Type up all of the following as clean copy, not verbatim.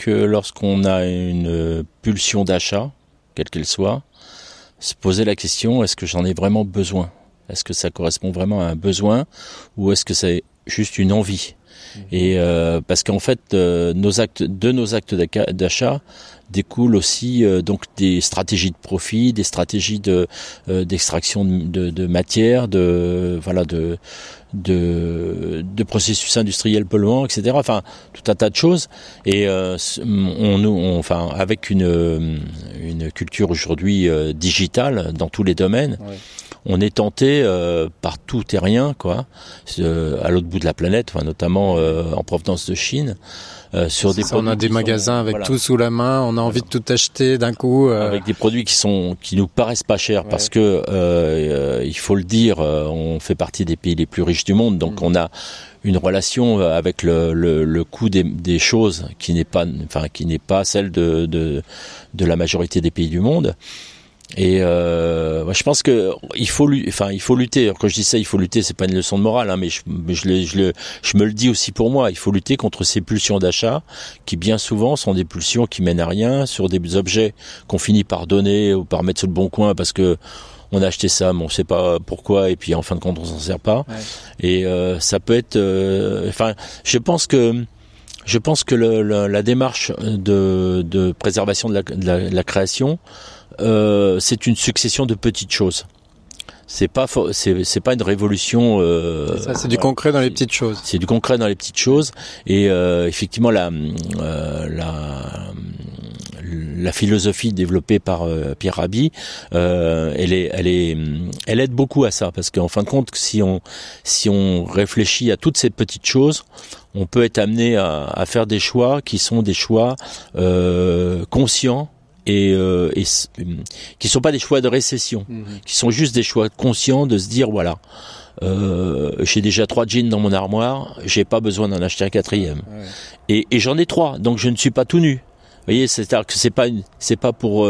que lorsqu'on a une pulsion d'achat, quelle qu'elle soit, se poser la question, est-ce que j'en ai vraiment besoin ? Est-ce que ça correspond vraiment à un besoin ou est-ce que c'est juste une envie ? Et parce qu'en fait, nos actes d'achat découlent aussi donc des stratégies de profit, des stratégies d'extraction de matière, de processus industriels polluants, etc. Enfin, tout un tas de choses. Et avec une culture aujourd'hui digitale dans tous les domaines. Ouais. On est tenté par tout et rien, quoi, à l'autre bout de la planète, notamment en provenance de Chine. Sur des produits on a des magasins avec tout sous la main, on a envie de tout acheter d'un coup. Avec des produits qui nous paraissent pas chers, parce que il faut le dire, on fait partie des pays les plus riches du monde, donc on a une relation avec le coût des choses qui n'est pas celle de la majorité des pays du monde. Et je pense que il faut lutter. Quand je dis ça, il faut lutter, c'est pas une leçon de morale, mais je me le dis aussi pour moi. Il faut lutter contre ces pulsions d'achat qui bien souvent sont des pulsions qui mènent à rien, sur des objets qu'on finit par donner ou par mettre sur le bon coin parce que on a acheté ça, mais on sait pas pourquoi, et puis en fin de compte on s'en sert pas. Ouais. Et ça peut être. Je pense que la démarche de préservation de la création. C'est une succession de petites choses. C'est pas une révolution. C'est du concret dans les petites choses. C'est du concret dans les petites choses. Et effectivement, la philosophie développée par Pierre Rabhi, elle aide beaucoup à ça, parce qu'en fin de compte, si on réfléchit à toutes ces petites choses, on peut être amené à faire des choix qui sont des choix conscients. Et qui sont pas des choix de récession, qui sont juste des choix conscients de se dire voilà, j'ai déjà 3 jeans dans mon armoire, j'ai pas besoin d'en acheter un 4e. Ouais. Et j'en ai 3, donc je ne suis pas tout nu. Vous voyez, c'est-à-dire que c'est pas pour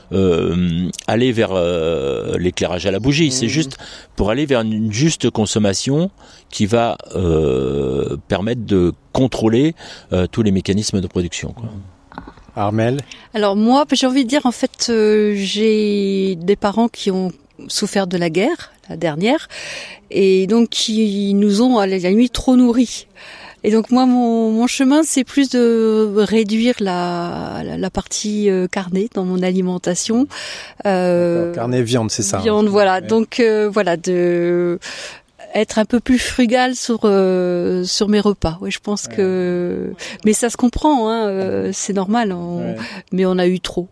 aller vers l'éclairage à la bougie, c'est juste pour aller vers une juste consommation qui va permettre de contrôler tous les mécanismes de production, quoi. Armelle. Alors moi, j'ai envie de dire, en fait, j'ai des parents qui ont souffert de la guerre, la dernière, et donc qui nous ont à la nuit trop nourris. Et donc moi, mon chemin, c'est plus de réduire la partie carnée dans mon alimentation. Carnet, viande, c'est ça. Viande, voilà. Ouais. Donc de être un peu plus frugal sur mes repas. Oui, je pense que, mais ça se comprend, c'est normal. Mais on a eu trop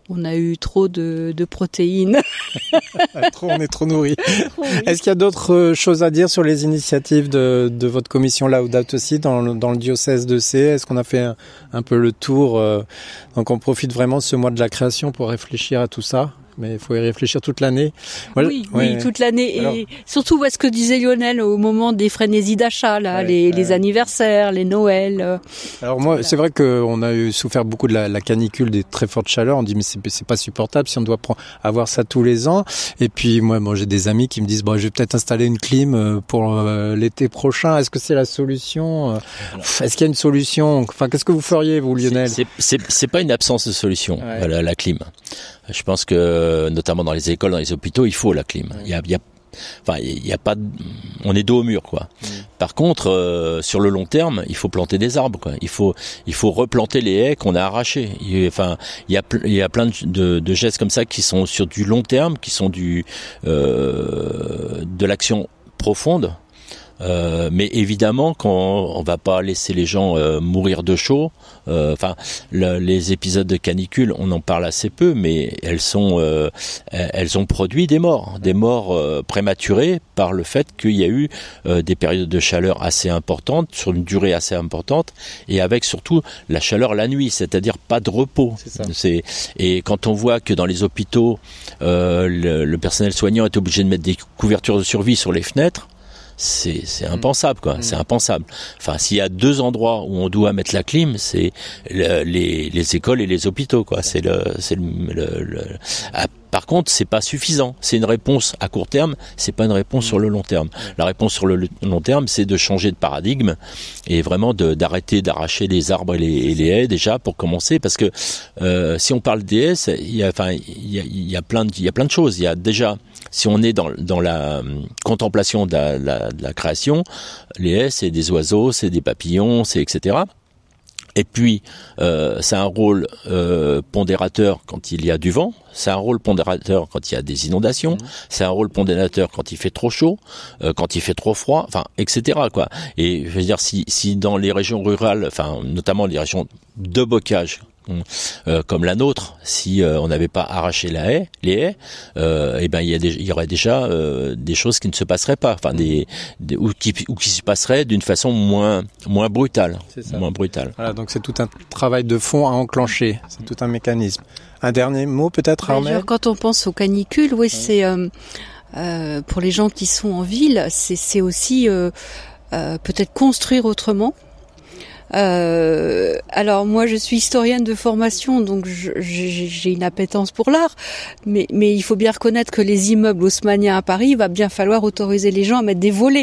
de protéines. On est trop nourris. Oui. Est-ce qu'il y a d'autres choses à dire sur les initiatives de votre commission Laudato Si dans le diocèse de Sées? Est-ce qu'on a fait un peu le tour? Donc on profite vraiment de ce mois de la création pour réfléchir à tout ça. Mais il faut y réfléchir toute l'année. Oui, toute l'année. Alors, et surtout, ce que disait Lionel au moment des frénésies d'achat, là, les anniversaires, les Noëls. Alors moi, c'est vrai qu'on a souffert beaucoup de la canicule, des très fortes chaleurs. On dit mais c'est pas supportable si on doit avoir ça tous les ans. Et puis moi, j'ai des amis qui me disent je vais peut-être installer une clim pour l'été prochain. Est-ce que c'est la solution? Est-ce qu'il y a une solution? Enfin, qu'est-ce que vous feriez, vous, Lionel? C'est pas une absence de solution, la clim. Je pense que, notamment dans les écoles, dans les hôpitaux, il faut la clim. Il y a pas, on est dos au mur, quoi. Par contre, sur le long terme, il faut planter des arbres, quoi. Il faut replanter les haies qu'on a arrachées. Il y a plein de gestes comme ça qui sont sur du long terme, qui sont de l'action profonde. Mais évidemment, quand on va pas laisser les gens mourir de chaud. Les épisodes de canicule, on en parle assez peu, mais elles ont produit des morts prématurées par le fait qu'il y a eu des périodes de chaleur assez importantes sur une durée assez importante, et avec surtout la chaleur la nuit, c'est-à-dire pas de repos. Et quand on voit que dans les hôpitaux, le personnel soignant est obligé de mettre des couvertures de survie sur les fenêtres. C'est impensable, quoi. C'est impensable. Enfin, s'il y a 2 endroits où on doit mettre la clim, c'est les écoles et les hôpitaux, quoi. Par contre, c'est pas suffisant. C'est une réponse à court terme, c'est pas une réponse sur le long terme. La réponse sur le long terme, c'est de changer de paradigme et vraiment d'arrêter d'arracher les arbres et les haies déjà pour commencer, parce que si on parle des haies, il y a plein de choses. Il y a déjà, si on est dans la contemplation de la création, les haies, c'est des oiseaux, c'est des papillons, c'est etc. Et puis, c'est un rôle pondérateur quand il y a du vent, c'est un rôle pondérateur quand il y a des inondations, c'est un rôle pondérateur quand il fait trop chaud, quand il fait trop froid, enfin, etc. quoi. Et je veux dire, si dans les régions rurales, enfin, notamment les régions de bocage, comme la nôtre, si on n'avait pas arraché les haies, eh ben il y aurait déjà des choses qui ne se passeraient pas, enfin ou qui se passeraient d'une façon moins brutale, moins brutale. Voilà, donc c'est tout un travail de fond à enclencher, c'est tout un mécanisme. Un dernier mot peut-être, Armelle ? Quand on pense aux canicules, oui, c'est pour les gens qui sont en ville, c'est aussi peut-être construire autrement. Alors moi je suis historienne de formation, donc j'ai une appétence pour l'art, mais il faut bien reconnaître que les immeubles haussmanniens à Paris, il va bien falloir autoriser les gens à mettre des volets.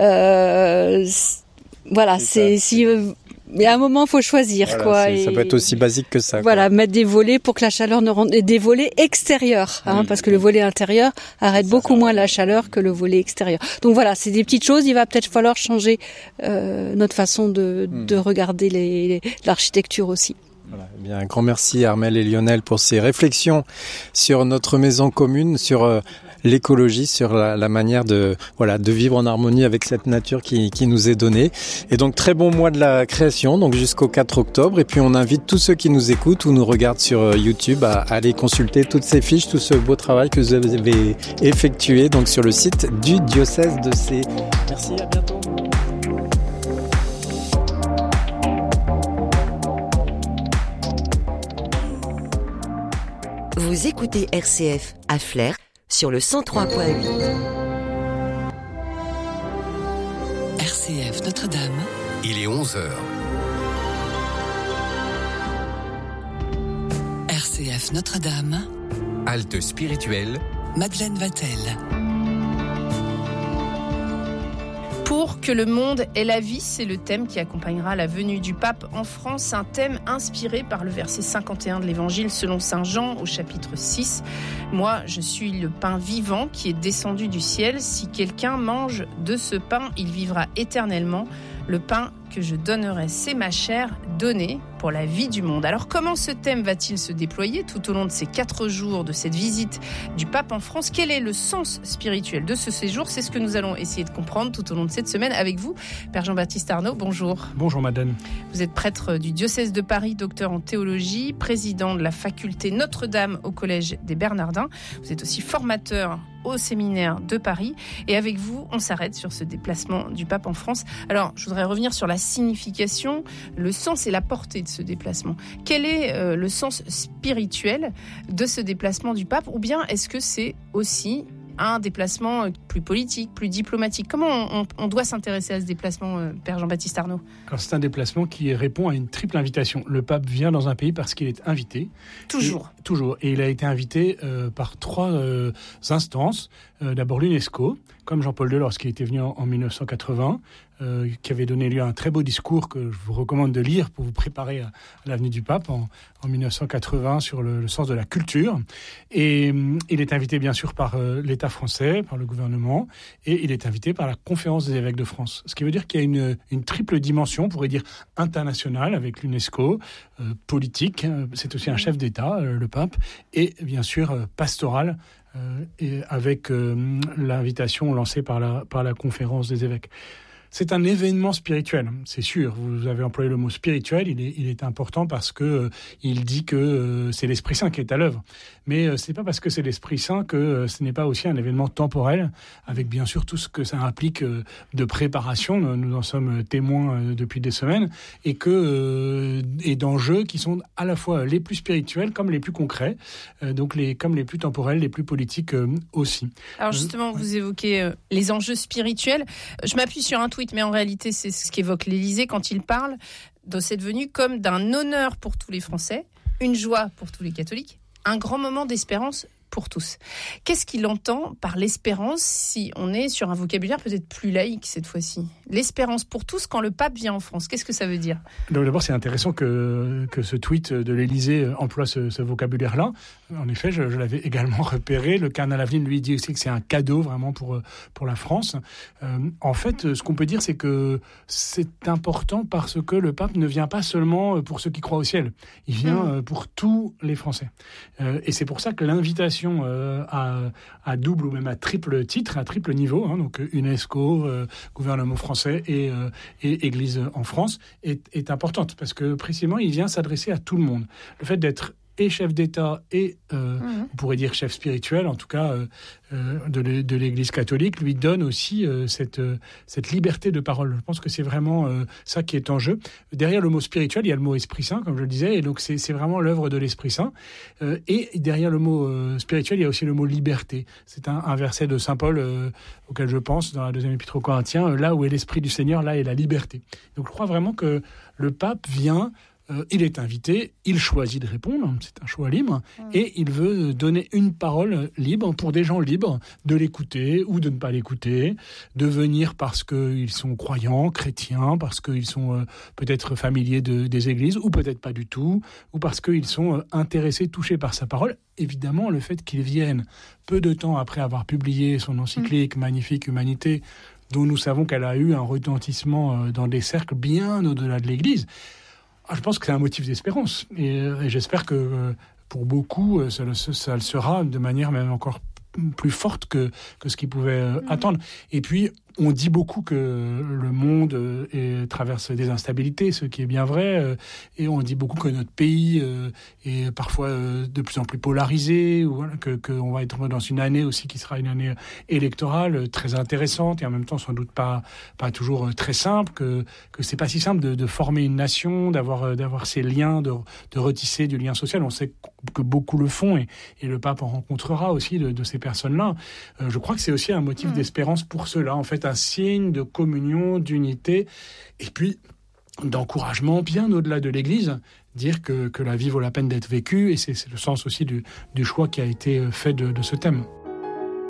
Voilà, mais à un moment, faut choisir, voilà, quoi. Ça peut être aussi basique que ça. Voilà, quoi. mettre des volets pour que la chaleur ne rentre, des volets extérieurs, parce que le volet intérieur arrête beaucoup moins la chaleur que le volet extérieur. Donc voilà, c'est des petites choses. Il va peut-être falloir changer notre façon de regarder l'architecture aussi. Voilà. Eh bien, un grand merci Armelle et Lionel pour ces réflexions sur notre maison commune, sur l'écologie, sur la manière de vivre en harmonie avec cette nature qui nous est donnée. Et donc très bon mois de la création, donc jusqu'au 4 octobre. Et puis on invite tous ceux qui nous écoutent ou nous regardent sur YouTube à aller consulter toutes ces fiches, tout ce beau travail que vous avez effectué donc sur le site du diocèse de Sées. Merci, à bientôt. Vous écoutez RCF à Flers sur le 103.8. RCF Notre-Dame. Il est 11h. RCF Notre-Dame. Halte spirituelle. Madeleine Vatel. Pour que le monde ait la vie, c'est le thème qui accompagnera la venue du pape en France, un thème inspiré par le verset 51 de l'Évangile selon saint Jean au chapitre 6. Moi, je suis le pain vivant qui est descendu du ciel. Si quelqu'un mange de ce pain, il vivra éternellement. Le pain que je donnerai, c'est ma chair donnée pour la vie du monde. Alors comment ce thème va-t-il se déployer tout au long de ces 4 jours de cette visite du pape en France ? Quel est le sens spirituel de ce séjour ? C'est ce que nous allons essayer de comprendre tout au long de cette semaine avec vous. Père Jean-Baptiste Arnaud, bonjour. Bonjour Madeleine. Vous êtes prêtre du diocèse de Paris, docteur en théologie, président de la faculté Notre-Dame au Collège des Bernardins. Vous êtes aussi formateur au séminaire de Paris. Et avec vous, on s'arrête sur ce déplacement du pape en France. Alors, je voudrais revenir sur la signification, le sens et la portée de ce déplacement. Quel est le sens spirituel de ce déplacement du pape ? Ou bien est-ce que c'est aussi un déplacement plus politique, plus diplomatique ? Comment on doit s'intéresser à ce déplacement, Père Jean-Baptiste Arnaud ? Alors, c'est un déplacement qui répond à une triple invitation. Le pape vient dans un pays parce qu'il est invité. Toujours. Et il a été invité par 3 instances. D'abord l'UNESCO, comme Jean-Paul II lorsqu'il était venu en 1980, qui avait donné lieu à un très beau discours que je vous recommande de lire pour vous préparer à la venue du pape en 1980 sur le sens de la culture. Et il est invité bien sûr par l'État français, par le gouvernement, et il est invité par la Conférence des évêques de France. Ce qui veut dire qu'il y a une triple dimension, on pourrait dire internationale avec l'UNESCO, politique, c'est aussi un chef d'État, le pape, et bien sûr pastorale, et avec l'invitation lancée par la Conférence des évêques. C'est un événement spirituel, c'est sûr. Vous avez employé le mot spirituel, il est important parce que il dit que c'est l'Esprit Saint qui est à l'œuvre. Mais c'est pas parce que c'est l'Esprit Saint que ce n'est pas aussi un événement temporel, avec bien sûr tout ce que ça implique de préparation. Nous en sommes témoins depuis des semaines, et d'enjeux qui sont à la fois les plus spirituels comme les plus concrets, donc comme les plus temporels, les plus politiques aussi. Alors justement, vous évoquez les enjeux spirituels. Je m'appuie sur un tweet, mais en réalité, c'est ce qu'évoque l'Élysée quand il parle de cette venue comme d'un honneur pour tous les Français, une joie pour tous les catholiques, un grand moment d'espérance pour tous. Qu'est-ce qu'il entend par l'espérance si on est sur un vocabulaire peut-être plus laïque cette fois-ci? L'espérance pour tous quand le pape vient en France, qu'est-ce que ça veut dire? Donc d'abord, c'est intéressant que ce tweet de l'Élysée emploie ce vocabulaire-là. En effet, je l'avais également repéré. Le cardinal Aveline, lui, dit aussi que c'est un cadeau vraiment pour la France. En fait, ce qu'on peut dire, c'est que c'est important parce que le pape ne vient pas seulement pour ceux qui croient au ciel. Il vient pour tous les Français. Et c'est pour ça que l'invitation à double ou même à triple titre, à triple niveau, donc UNESCO, gouvernement français et Église en France, est importante parce que précisément il vient s'adresser à tout le monde. Le fait d'être et chef d'État et on pourrait dire chef spirituel, en tout cas de l'Église catholique, lui donne aussi cette liberté de parole. Je pense que c'est vraiment ça qui est en jeu. Derrière le mot spirituel, il y a le mot Esprit Saint, comme je le disais, et donc c'est vraiment l'œuvre de l'Esprit Saint. Et derrière le mot spirituel, il y a aussi le mot liberté. C'est un verset de Saint Paul auquel je pense dans la deuxième épître aux Corinthiens, là où est l'Esprit du Seigneur, là est la liberté. Donc je crois vraiment que le pape vient. Il est invité, il choisit de répondre, c'est un choix libre, et il veut donner une parole libre pour des gens libres de l'écouter ou de ne pas l'écouter, de venir parce qu'ils sont croyants, chrétiens, parce qu'ils sont peut-être familiers des églises, ou peut-être pas du tout, ou parce qu'ils sont intéressés, touchés par sa parole. Évidemment, le fait qu'ils viennent peu de temps après avoir publié son encyclique Magnifique Humanité, dont nous savons qu'elle a eu un retentissement dans des cercles bien au-delà de l'Église, je pense que c'est un motif d'espérance. Et j'espère que pour beaucoup, ça le sera de manière même encore plus forte que ce qu'ils pouvaient attendre. Et puis, on dit beaucoup que le monde traverse des instabilités, ce qui est bien vrai, et on dit beaucoup que notre pays est parfois de plus en plus polarisé, ou voilà, qu'on va être dans une année aussi qui sera une année électorale très intéressante, et en même temps sans doute pas toujours très simple, que c'est pas si simple de former une nation, d'avoir ces liens, de retisser du lien social. On sait que beaucoup le font, et le pape en rencontrera aussi de ces personnes-là. Je crois que c'est aussi un motif d'espérance pour ceux-là, en fait, un signe de communion, d'unité, et puis d'encouragement bien au-delà de l'Église, dire que la vie vaut la peine d'être vécue, et c'est le sens aussi du choix qui a été fait de ce thème.